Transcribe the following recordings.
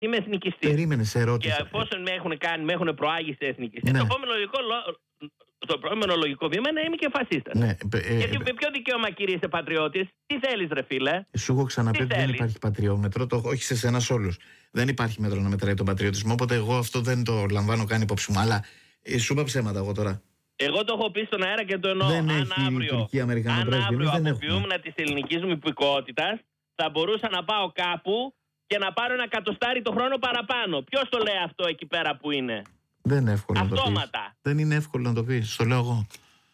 Είμαι εθνικιστής. Περίμενε, σε ερώτηση. Και εφόσον με έχουν προάγει σε εθνικιστή, Ναι. το επόμενο λογικό βήμα είναι να είμαι και φασίστας. Ναι, Γιατί με ποιο δικαίωμα, κύριε, είσαι πατριώτης? Τι θέλεις, ρε φίλε? σου έχω ξαναπεί ότι δεν υπάρχει πατριόμετρο, όχι σε σένα, σε όλους. Δεν υπάρχει μέτρο να μετράει τον πατριωτισμό, οπότε εγώ αυτό δεν το λαμβάνω καν υπόψη μου. Αλλά σου είπα ψέματα εγώ τώρα. Εγώ το έχω πει στον αέρα και το εννοώ. Δεν αν έχει αύριο, Τουρκία Αμερικανό πρέσβη. αύριο δεν αποποιούμουν της ελληνικής μου υπηκότητας, θα μπορούσα να πάω κάπου και να πάρω ένα εκατοστάρι το χρόνο παραπάνω. Ποιος το λέει αυτό εκεί πέρα που είναι? Δεν είναι εύκολο να το πεις. Αυτόματα. Δεν είναι εύκολο να το πεις. Στο λέω εγώ.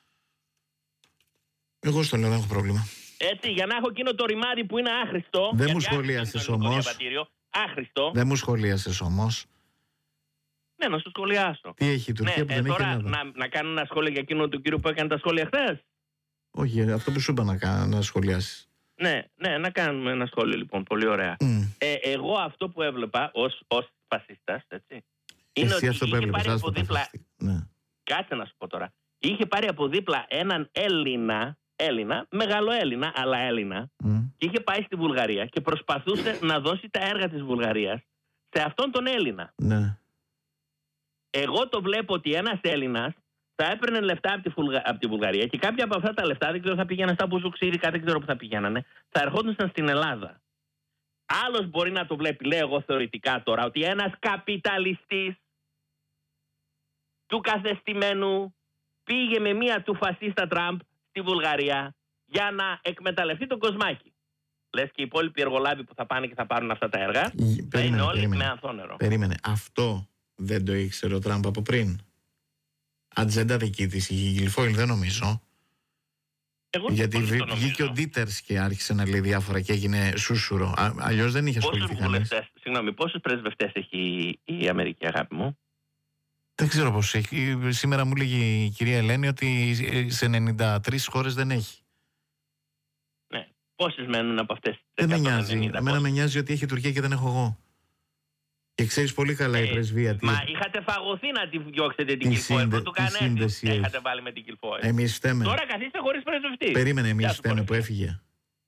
Εγώ στο λέω, δεν έχω πρόβλημα. Έτσι, για να έχω εκείνο το ρημάδι που είναι άχρηστο. Δεν μου σχολίασες όμως. Άχρηστο. Δεν μου σχολίασες όμως. Ναι, να σου σχολιάσω. Τι έχει η Τουρκία που δεν έχει τώρα Ελλάδα? να κάνω ένα σχόλιο για εκείνο του κύριου που έκανε τα σχόλια χθες. Όχι, αυτό που σου είπα να σχολιάσεις. Ναι, να κάνουμε ένα σχόλιο λοιπόν. Πολύ ωραία. Εγώ αυτό που έβλεπα ως φασίστας, έτσι. Είναι εσύ ότι αυτό που είχε έβλεπες, πάρει από άστα δίπλα. ναι. Κάτσε να σου πω τώρα. Είχε πάρει από δίπλα έναν Έλληνα, μεγαλοέλληνα, αλλά Έλληνα, και είχε πάει στη Βουλγαρία και προσπαθούσε να δώσει τα έργα της Βουλγαρίας σε αυτόν τον Έλληνα. Ναι. Εγώ το βλέπω ότι ένας Έλληνας θα έπαιρνε λεφτά από τη Βουλγαρία και κάποια από αυτά τα λεφτά, δεν ξέρω, θα πηγαίναν στα μπουζουξίρικα, δεν ξέρω που θα πηγαίνανε, θα ερχόντουσαν στην Ελλάδα. Άλλος μπορεί να το βλέπει, λέω εγώ θεωρητικά τώρα, ότι ένας καπιταλιστής του καθεστημένου πήγε με μία του φασίστα Τραμπ στη Βουλγαρία για να εκμεταλλευτεί τον κοσμάκι. Λες και οι υπόλοιποι εργολάβοι που θα πάνε και θα πάρουν αυτά τα έργα θα είναι όλοι με ανθόνερο. Περίμενε. Αυτό δεν το ήξερε ο Τραμπ από πριν? Ατζέντα δική της η Γιλφόιλ, δεν νομίζω. Γιατί βγήκε ο Ντίτερς και άρχισε να λέει διάφορα και έγινε σούσουρο. Αλλιώς δεν είχε ασχοληθεί κανείς. Συγγνώμη, πόσους πρεσβευτές έχει η Αμερική, αγάπη μου? Δεν ξέρω πώς έχει. Σήμερα μου λέγει η κυρία Ελένη ότι σε 93 χώρες δεν έχει. Ναι. Πόσες μένουν από αυτές? Δεν με νοιάζει. Εμένα με νοιάζει ότι έχει η Τουρκία και δεν έχω εγώ. Και ξέρεις πολύ καλά η πρεσβεία. Μα είχατε φαγωθεί να τη διώξετε την Κιλφόιλ. Πρωτού κανένας είχατε βάλει με την Κιλφόιλ. Εμείς φταίμε. Τώρα καθίστε χωρίς πρεσβευτή. Περίμενε, εμείς φταίμε που έφυγε.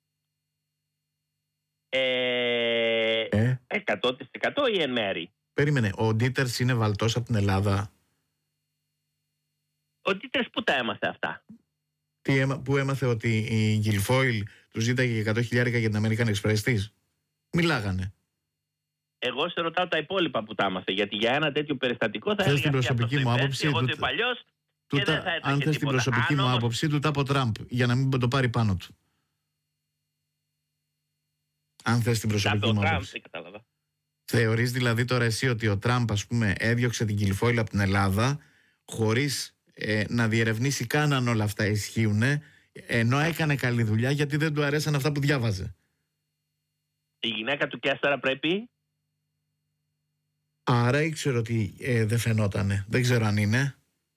100% ή εν μέρη? Περίμενε, ο Ντίτερς είναι βαλτός από την Ελλάδα? Ο Ντίτερς που τα έμαθε αυτά? Που έμαθε ότι η Γιλφόιλ του ζήταγε 100.000 για την American Express της? Μιλάγανε. Εγώ σε ρωτάω τα υπόλοιπα που τα έμαθε, γιατί για ένα τέτοιο περιστατικό θα έλεγα την προσωπική μου άποψη. Εγώ το είπα αλλιώς και δεν θα έτρεχε. Αν θες την προσωπική μου άποψη, του τα από Τραμπ, για να μην το πάρει πάνω του. Αν θες την προσωπική μου άποψη. Θεωρείς δηλαδή τώρα εσύ ότι ο Τραμπ, ας πούμε, έδιωξε την Κιλφόιλ από την Ελλάδα χωρίς να διερευνήσει καν αν όλα αυτά ισχύουν, ενώ έκανε καλή δουλειά γιατί δεν του αρέσαν αυτά που διάβαζε? Η γυναίκα του Κέσταρα πρέπει. Άρα ήξερε ότι δεν φαινότανε. Δεν ξέρω αν είναι.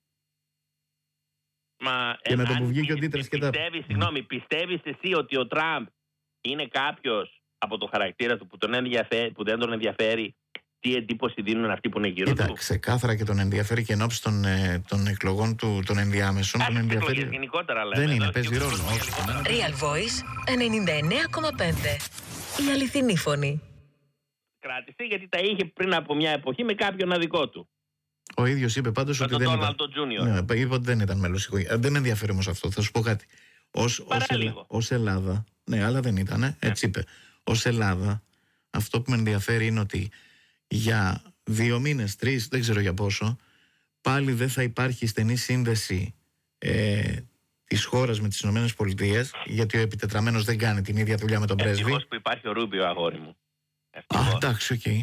Μα και με το που βγήκε ο Ντίτερς και τα... Πιστεύεις εσύ ότι ο Τραμπ είναι κάποιος από το χαρακτήρα του που δεν τον ενδιαφέρει τι εντύπωση δίνουν αυτοί που είναι γύρω του? Ξεκάθαρα και τον ενδιαφέρει και εν ώψη των εκλογών του, των ενδιάμεσων. Τον ενδιαφέρει. Γενικότερα λέμε. Δεν είναι, παίζει ρόλο. Real Voice 99,5. Η αληθινή φωνή. Κράτησε γιατί τα είχε πριν από μια εποχή με κάποιον αδικό του. Ο ίδιος είπε πάντως ότι δεν ήταν. Ναι, είπε ότι δεν ήταν μέλος οικογένειας. Δεν ενδιαφέρει όμως αυτό. Θα σου πω κάτι. Ως Ελλάδα. Ναι, αλλά δεν ήταν. Έτσι είπε. Ως Ελλάδα, αυτό που με ενδιαφέρει είναι ότι για 2 μήνες, 3, δεν ξέρω για πόσο, πάλι δεν θα υπάρχει στενή σύνδεση της χώρας με τις Ηνωμένες Πολιτείες, γιατί ο επιτετραμένος δεν κάνει την ίδια δουλειά με τον πρέσβη. Ευτυχώς που υπάρχει ο Ρούμπιο, αγόρι μου. Εντάξει, οκ.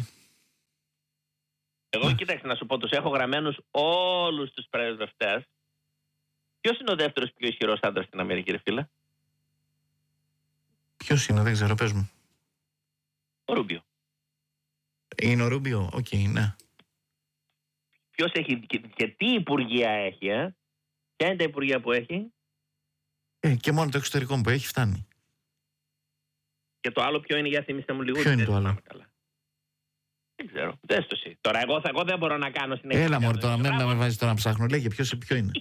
Εγώ κοίταξε να σου πω, τους έχω γραμμένους όλους τους πρεσβευτές. Ποιος είναι ο δεύτερος πιο ισχυρός άντρας στην Αμερική, ρε φίλε? Ποιος είναι, δεν ξέρω, πες μου. Ο Ρούμπιο. Είναι ο Ρούμπιο, οκ, ναι. Ποιος έχει και τι υπουργεία έχει, Ποια είναι τα υπουργεία που έχει? Και μόνο το εξωτερικό που έχει φτάνει. Και το άλλο ποιο είναι, για θυμίστε μου λίγο? Ποιο είναι το άλλο? Δεν ξέρω, δες το εσύ. Τώρα εγώ δεν μπορώ να κάνω συνέχεια. Έλα μωρέ τώρα, μην με βάζεις τώρα να ψάχνω. Λέγε ποιο είναι.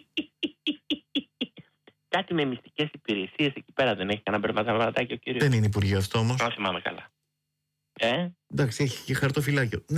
Κάτι με μυστικές υπηρεσίες εκεί πέρα δεν έχει κανένα περματάκι ο κύριος? Δεν είναι υπουργείο αυτό όμως. Αν θυμάμαι καλά. Εντάξει, έχει και χαρτοφυλάκιο.